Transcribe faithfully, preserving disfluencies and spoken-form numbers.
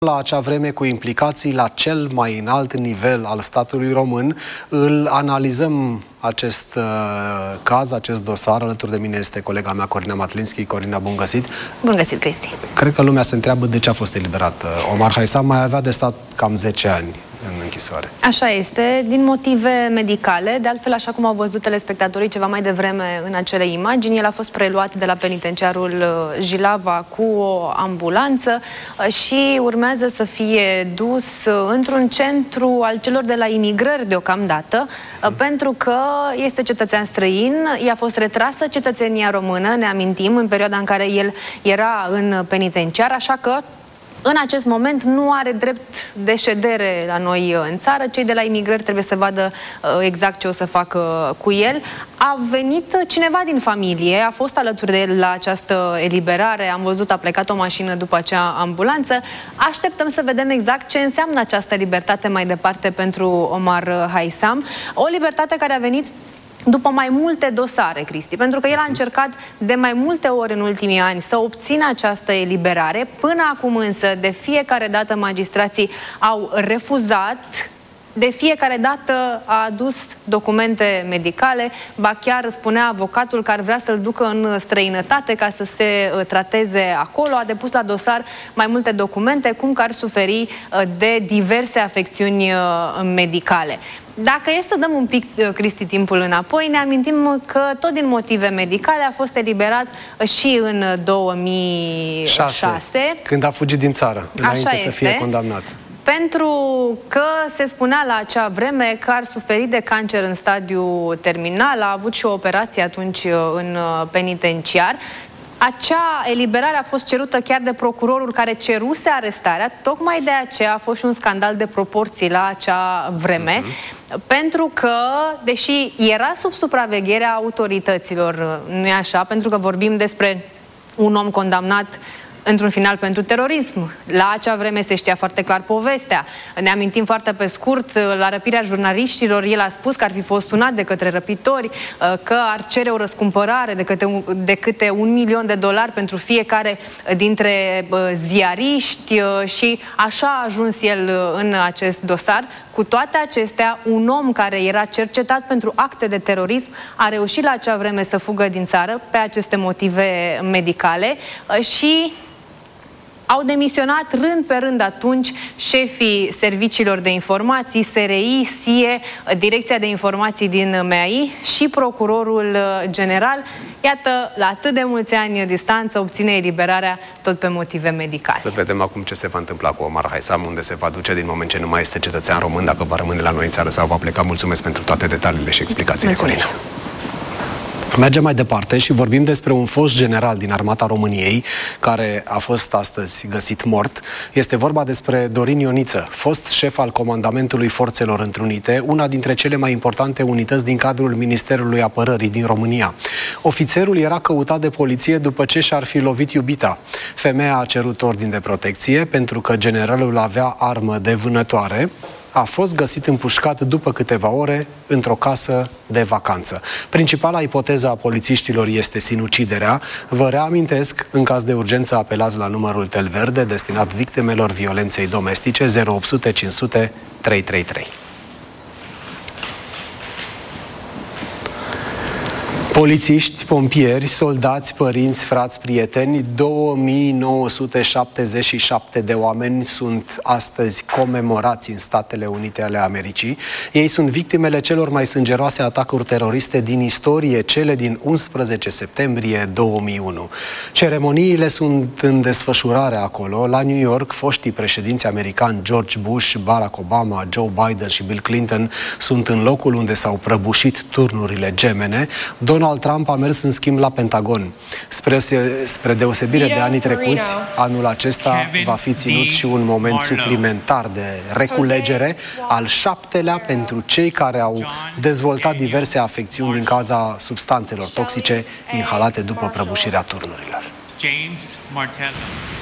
La acea vreme, cu implicații la cel mai înalt nivel al statului român. Îl analizăm acest uh, caz, acest dosar. Alături de mine este colega mea, Corina Matlinski. Corina, bun găsit! Bun găsit, Cristi! Cred că lumea se întreabă de ce a fost eliberat Omar Haisam. Mai avea de stat cam zece ani în închisoare. Așa este, din motive medicale. De altfel, așa cum au văzut telespectatorii ceva mai devreme în acele imagini, el a fost preluat de la penitenciarul Jilava cu o ambulanță și urmează să fie dus într-un centru al celor de la imigrări deocamdată, mm. pentru că este cetățean străin, i-a fost retrasă cetățenia română, ne amintim, în perioada în care el era în penitenciar, așa că în acest moment nu are drept de ședere la noi în țară. Cei de la imigrări trebuie să vadă exact ce o să facă cu el. A venit cineva din familie, a fost alături de el la această eliberare. Am văzut, a plecat o mașină după acea ambulanță. Așteptăm să vedem exact ce înseamnă această libertate mai departe pentru Omar Haisam. O libertate care a venit după mai multe dosare, Cristi, pentru că el a încercat de mai multe ori în ultimii ani să obțină această eliberare. Până acum însă, de fiecare dată magistrații au refuzat. De fiecare dată a adus documente medicale, ba chiar spunea avocatul că ar vrea să-l ducă în străinătate ca să se trateze acolo. A depus la dosar mai multe documente, cum că ar suferi de diverse afecțiuni medicale. Dacă este să dăm un pic, Cristi, timpul înapoi, ne amintim că tot din motive medicale a fost eliberat și în două mii șase. Când a fugit din țară, înainte să fie condamnat. Pentru că se spunea la acea vreme că ar suferi de cancer în stadiu terminal, a avut și o operație atunci în penitenciar. Acea eliberare a fost cerută chiar de procurorul care ceruse arestarea. Tocmai de aceea a fost și un scandal de proporții la acea vreme, mm-hmm. pentru că, deși era sub supravegherea autorităților, nu-i așa, pentru că vorbim despre un om condamnat într-un final pentru terorism. La acea vreme se știa foarte clar povestea. Ne amintim foarte pe scurt, la răpirea jurnaliștilor, el a spus că ar fi fost sunat de către răpitori, că ar cere o răscumpărare de câte un, de câte un milion de dolari pentru fiecare dintre ziariști și așa a ajuns el în acest dosar. Cu toate acestea, un om care era cercetat pentru acte de terorism a reușit la acea vreme să fugă din țară pe aceste motive medicale și au demisionat rând pe rând atunci șefii serviciilor de informații, S R I, S I E, Direcția de Informații din M A I și procurorul general. Iată, la atât de mulți ani distanță, obține eliberarea tot pe motive medicale. Să vedem acum ce se va întâmpla cu Omar Haisam, unde se va duce din moment ce nu mai este cetățean român, dacă va rămâne la noi în țară sau va pleca. Mulțumesc pentru toate detaliile și explicațiile, Corina. Mergem mai departe și vorbim despre un fost general din Armata României care a fost astăzi găsit mort. Este vorba despre Dorin Ioniță, fost șef al Comandamentului Forțelor Întrunite, una dintre cele mai importante unități din cadrul Ministerului Apărării din România. Ofițerul era căutat de poliție după ce și-ar fi lovit iubita. Femeia a cerut ordin de protecție pentru că generalul avea armă de vânătoare. A fost găsit împușcat după câteva ore într-o casă de vacanță. Principala ipoteză a polițiștilor este sinuciderea. Vă reamintesc, în caz de urgență apelați la numărul Tel Verde destinat victimelor violenței domestice zero opt sute cinci sute trei trei trei. Polițiști, pompieri, soldați, părinți, frați, prieteni, două mii nouă sute șaptezeci și șapte de oameni sunt astăzi comemorați în Statele Unite ale Americii. Ei sunt victimele celor mai sângeroase atacuri teroriste din istorie, cele din unsprezece septembrie două mii unu. Ceremoniile sunt în desfășurare acolo. La New York, foștii președinți americani George Bush, Barack Obama, Joe Biden și Bill Clinton sunt în locul unde s-au prăbușit turnurile gemene. Donald Trump a mers în schimb la Pentagon. Spre, spre deosebire de anii trecuți, anul acesta va fi ținut și un moment suplimentar de reculegere, al șaptelea pentru cei care au dezvoltat diverse afecțiuni din cauza substanțelor toxice inhalate după prăbușirea turnurilor.